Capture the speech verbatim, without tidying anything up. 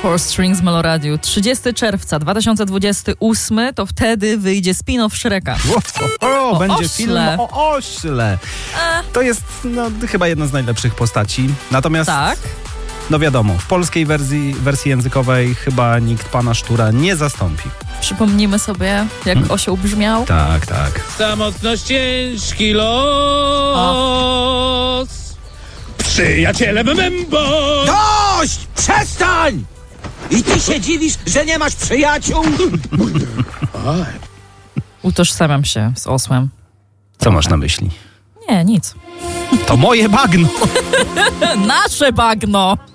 Four Strings Meloradiu. trzydziestego czerwca dwa tysiące dwudziestego ósmego to wtedy wyjdzie spin-off Shreka. O, o, O będzie ośle. film o ośle. A. To jest no, chyba jedna z najlepszych postaci. Natomiast, Tak. no wiadomo, w polskiej wersji, wersji językowej chyba nikt pana Sztura nie zastąpi. Przypomnijmy sobie, jak Hmm. osioł brzmiał. Tak, tak. Samotność ciężki los. Przyjacielem Membo. Dość! Przestań! I ty się dziwisz, że nie masz przyjaciół? Utożsamiam się z osłem. Co masz na myśli? Nie, nic. To moje bagno! Nasze bagno!